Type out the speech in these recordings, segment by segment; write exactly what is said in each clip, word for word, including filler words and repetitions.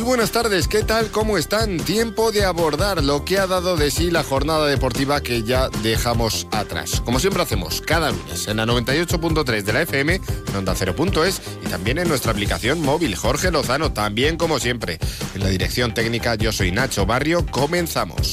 buenas tardes, ¿qué tal? ¿Cómo están? Tiempo de abordar lo que ha dado de sí la jornada deportiva que ya dejamos atrás. Como siempre hacemos, cada lunes en la noventa y ocho punto tres de la F M, en onda cero punto es y también en nuestra aplicación móvil. Jorge Lozano, también como siempre. En la dirección técnica yo soy Nacho Barrio, comenzamos.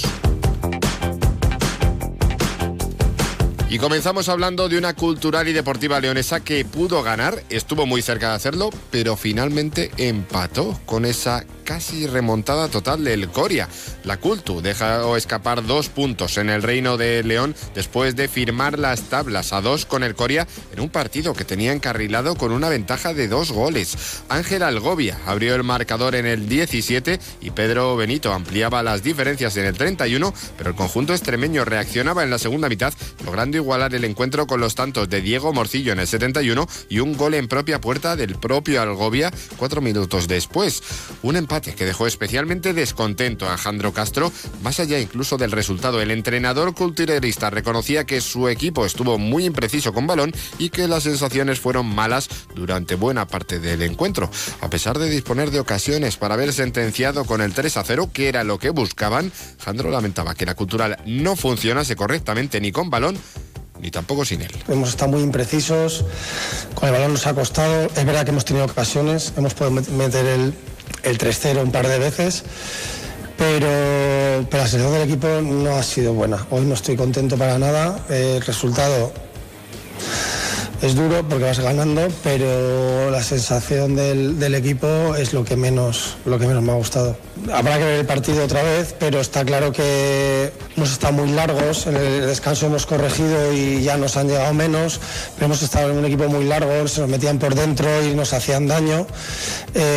Y comenzamos hablando de una cultural y deportiva leonesa que pudo ganar, estuvo muy cerca de hacerlo, pero finalmente empató con esa casi remontada total del Coria. La Cultu dejó escapar dos puntos en el Reino de León después de firmar las tablas a dos con el Coria en un partido que tenía encarrilado con una ventaja de dos goles. Ángel Algovia abrió el marcador en el diecisiete y Pedro Benito ampliaba las diferencias en el treinta y uno, pero el conjunto extremeño reaccionaba en la segunda mitad, logrando igualar el encuentro con los tantos de Diego Morcillo en el setenta y uno y un gol en propia puerta del propio Algovia cuatro minutos después. Un empate que dejó especialmente descontento a Alejandro Castro, más allá incluso del resultado. El entrenador culturalista reconocía que su equipo estuvo muy impreciso con balón y que las sensaciones fueron malas durante buena parte del encuentro. A pesar de disponer de ocasiones para haber sentenciado con el tres a cero, que era lo que buscaban, Alejandro lamentaba que la Cultural no funcionase correctamente ni con balón ni tampoco sin él. Hemos estado muy imprecisos, con el balón nos ha costado, es verdad que hemos tenido ocasiones, hemos podido meter el, el tres cero un par de veces, pero, pero la sensación del equipo no ha sido buena. Hoy no estoy contento para nada, el resultado es duro porque vas ganando, pero la sensación del, del equipo es lo que menos lo que menos me ha gustado. Habrá que ver el partido otra vez, pero está claro que hemos estado muy largos, en el descanso hemos corregido y ya nos han llegado menos, pero hemos estado en un equipo muy largo, se nos metían por dentro y nos hacían daño. Eh,